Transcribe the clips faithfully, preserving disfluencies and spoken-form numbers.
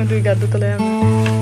qualcuno dvigato il telefono.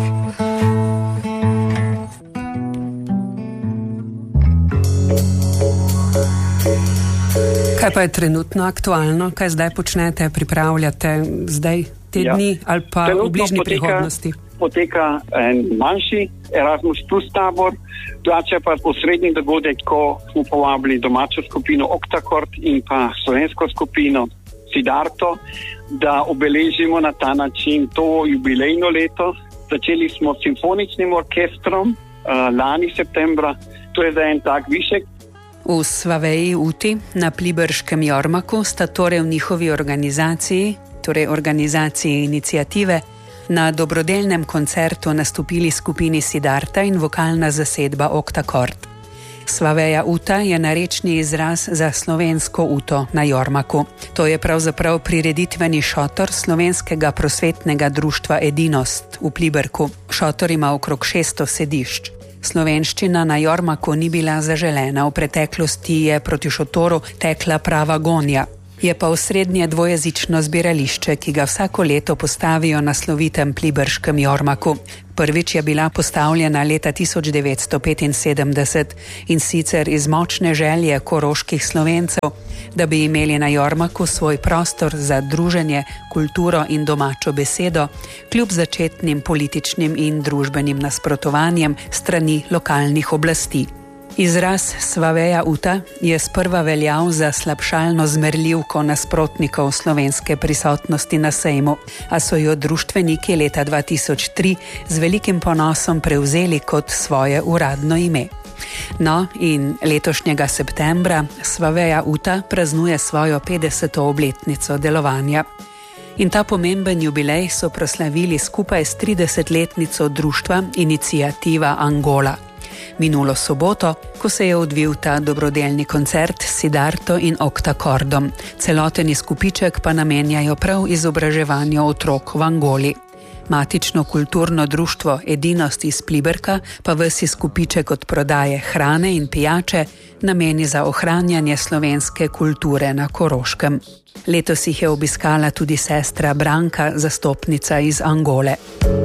Kaj pa je trenutno aktualno? Kaj zdaj počnete, pripravljate zdaj te ja. dni ali pa trenutno v bližnji poteka, prihodnosti? Poteka en manjši Erasmus Plus tabor, drugače pa osrednji dogodek, ko smo povabili domačo skupino Octakord in pa slovensko skupino Siddharto, da obeležimo na ta način to jubilejno leto. Začeli smo s simfoničnim orkestrom uh, lani septembra, to je zdaj en tak višek. V Svaveji Uti na Pliberškem Jormaku sta torej v njihovi organizaciji, torej organizaciji iniciative, na dobrodelnem koncertu nastopili skupini Siddharta in vokalna zasedba Octakord. Svaveja Uta je narečni izraz za slovensko uto na Jormaku. To je pravzaprav prireditveni šotor slovenskega prosvetnega društva Edinost v Pliberku. Šotor ima okrog šeststo sedišč. Slovenščina na Jormaku ni bila zaželena, v preteklosti je proti šotoru tekla prava gonja. Je pa osrednje dvojezično zbirališče, ki ga vsako leto postavijo na slovitem Pliberškem Jormaku. Prvič je bila postavljena leta tisoč devetsto petinsedemdeset in sicer iz močne želje koroških Slovencev, da bi imeli na Jormaku svoj prostor za druženje, kulturo in domačo besedo, kljub začetnim političnim in družbenim nasprotovanjem strani lokalnih oblasti. Izraz Svaveja Uta je sprva veljal za slabšalno zmerljivko nasprotnikov slovenske prisotnosti na sejmu, a so jo društveniki leta dva tisoč tri z velikim ponosom prevzeli kot svoje uradno ime. No, in letošnjega septembra Svaveja Uta praznuje svojo petdeseto obletnico delovanja. In ta pomemben jubilej so proslavili skupaj s tridesetletnico društva Iniciativa Angola. Minulo soboto, ko se je odvil ta dobrodelni koncert s Siddharto in Octakordom. Celoten izkupiček pa namenjajo prav izobraževanju otrok v Angoli. Matično kulturno društvo Edinost iz Pliberka pa ves izkupiček od prodaje hrane in pijače nameni za ohranjanje slovenske kulture na Koroškem. Letos jih je obiskala tudi sestra Branka, zastopnica iz Angole.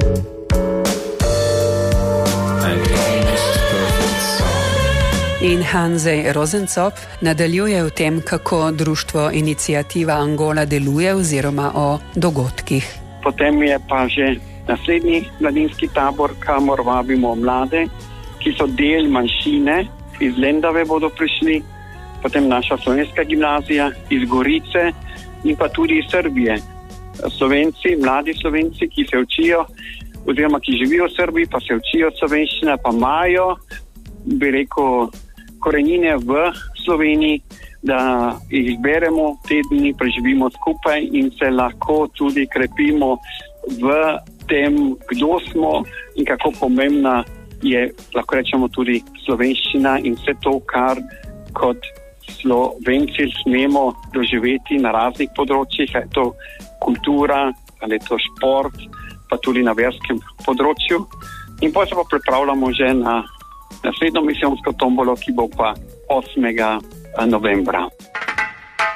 In Hanzej Rozencop nadaljuje v tem, kako društvo Iniciativa Angola deluje oziroma o dogodkih. Potem je pa že naslednji mladinski tabor, kamor vabimo mlade, ki so del manjšine, iz Lendave bodo prišli, potem naša slovenska gimnazija iz Gorice in pa tudi iz Srbije. Slovenci, mladi Slovenci, ki se učijo, oziroma ki živijo v Srbiji, pa se učijo slovenščine, pa imajo, bi rekel, korenine v Sloveniji, da jih beremo, te dni preživimo skupaj in se lahko tudi krepimo v tem, kdo smo in kako pomembna je, lahko rečemo, tudi slovenščina in vse to, kar kot Slovenci smemo doživeti na raznih področjih, je to kultura, ali je to šport, pa tudi na verskem področju. In pa se pa pripravljamo že na naslednjo misijonsko tombolo, ki bo pa osmega novembra.